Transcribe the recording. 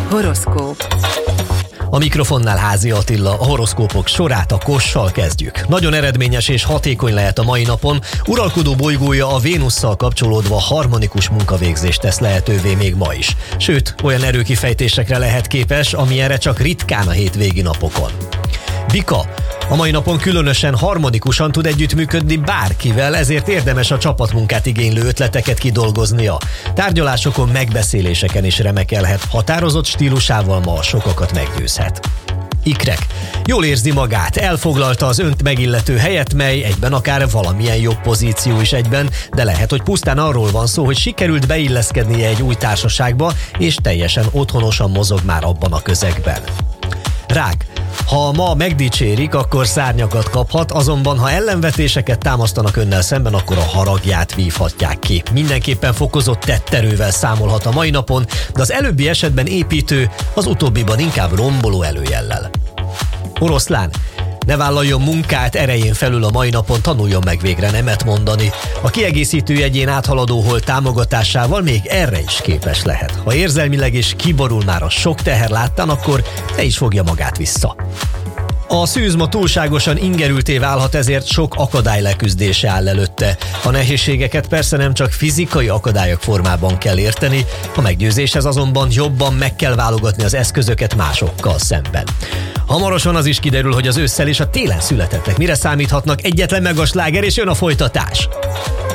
Horoszkóp. A mikrofonnál Házi Attila, a horoszkópok sorát a Kossal kezdjük. Nagyon eredményes és hatékony lehet a mai napon. Uralkodó bolygója a Vénusszal kapcsolódva harmonikus munkavégzést tesz lehetővé még ma is. Sőt, olyan erőkifejtésekre lehet képes, amilyenre csak ritkán a hétvégi napokon. Bika. A mai napon különösen harmonikusan tud együttműködni bárkivel, ezért érdemes a csapatmunkát igénylő ötleteket kidolgoznia. Tárgyalásokon, megbeszéléseken is remekelhet, határozott stílusával ma sokakat meggyőzhet. Ikrek. Jól érzi magát, elfoglalta az önt megillető helyet, mely egyben akár valamilyen jobb pozíció is egyben, de lehet, hogy pusztán arról van szó, hogy sikerült beilleszkednie egy új társaságba, és teljesen otthonosan mozog már abban a közegben. Rák. Ha ma megdicsérik, akkor szárnyakat kaphat, azonban ha ellenvetéseket támasztanak önnel szemben, akkor a haragját vívhatják ki. Mindenképpen fokozott tetterővel számolhat a mai napon, de az előbbi esetben építő, az utóbbiban inkább romboló előjellel. Oroszlán. Ne vállaljon munkát erején felül a mai napon, tanuljon meg végre nemet mondani. A kiegészítő jegyén áthaladó hol támogatásával még erre is képes lehet. Ha érzelmileg is kiborul már a sok teher láttán, akkor ne is fogja magát vissza. A szűz ma túlságosan ingerülté válhat, ezért sok akadály leküzdése áll előtte. A nehézségeket persze nem csak fizikai akadályok formában kell érteni, a meggyőzéshez azonban jobban meg kell válogatni az eszközöket másokkal szemben. Hamarosan az is kiderül, hogy az ősszel és a télen születettek mire számíthatnak, egyetlen meg a sláger, és jön a folytatás.